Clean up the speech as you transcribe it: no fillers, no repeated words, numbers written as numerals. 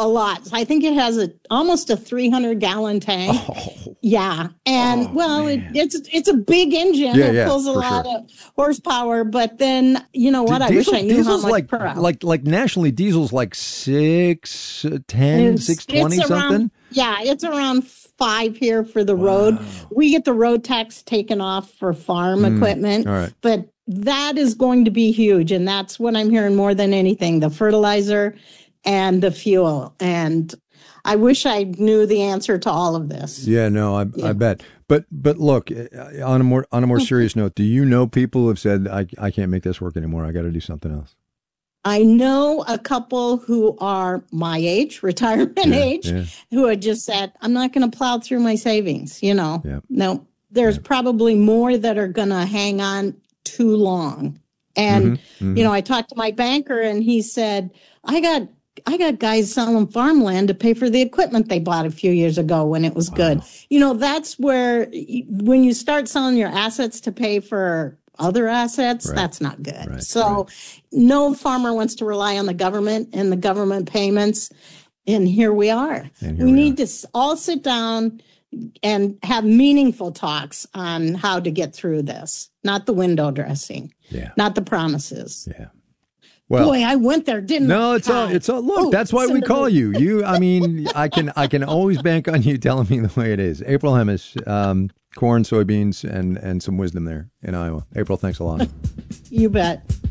a lot. I think it has almost a 300-gallon tank. Oh. Yeah. And it's a big engine. It pulls a lot of horsepower. But then, you know what? I wish I knew how much per hour. Like nationally, diesel's like 610, 620 something. It's around 5 here for the road. We get the road tax taken off for farm equipment. All right. But that is going to be huge. And that's what I'm hearing more than anything, the fertilizer and the fuel. And I wish I knew the answer to all of this. Yeah, no, I bet. But look, on a more serious note, do you know people who have said, I can't make this work anymore. I got to do something else? I know a couple who are my age, retirement age, who had just said, I'm not going to plow through my savings. You know, no, there's probably more that are going to hang on too long. And, you know, I talked to my banker and he said, I got guys selling farmland to pay for the equipment they bought a few years ago when it was good. You know, that's where when you start selling your assets to pay for other assets, that's not good. No farmer wants to rely on the government and the government payments. And here we are. We need to all sit down and have meaningful talks on how to get through this, not the window dressing, not the promises. Yeah. Well, boy, I went there, didn't I? No, it's all. Look, that's why we call you. I mean, I can always bank on you telling me the way it is. April Hemis, corn, soybeans, and some wisdom there in Iowa. April, thanks a lot. You bet.